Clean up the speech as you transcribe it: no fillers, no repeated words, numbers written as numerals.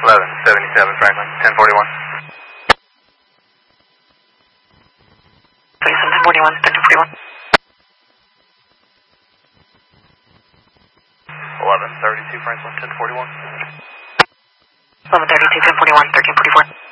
1177 Franklin, 1041. 3741, 1041. 1132 Franklin, 1041. 1132, 1041, 1344.